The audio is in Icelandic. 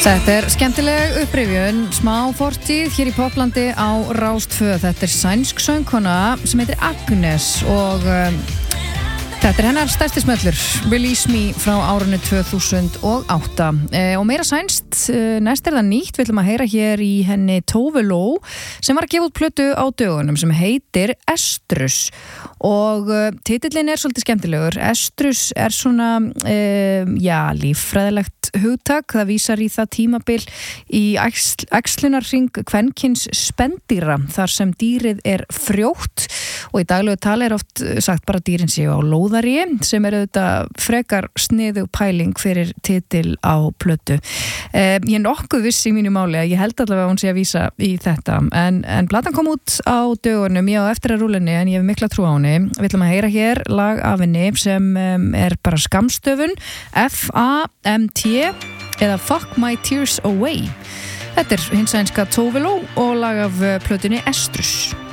Þetta skemmtileg upprifjun, smá fortíð hér í Poplandi á Rás 2. Þetta sænsk söngkona sem heitir Agnes og þetta hennar stærsti smellur, Release Me frá árinu 2008 og meira sænskt, næst það nýtt, við ætlum að heyra hér í henni Tove Lo sem var að gefa út plötu á dögunum sem heitir Estrus og titillinn svolítið skemmtilegur. Estrus svona, líffræðilegt hugtak, það vísar í það tímabil í æxlunarhring kvenkyns spendýra þar sem dýrið frjótt og í daglegu tali oft sagt bara dýrin séu á lóðari sem auðvitað frekar sniðug pæling fyrir titil á plötu. Ég nokkuð viss í mínu máli að ég held allavega að hún sé að vísa í þetta en platan kom út á dögunum, ég á eftir að rúlinni en ég hef mikla trú á henni. Við ætlum að heyra hér lag af henni sem bara skammstöfun FAMT eða Fuck My Tears Away. Þetta hins sænska Tove Lo og lag af plötunni Estrus.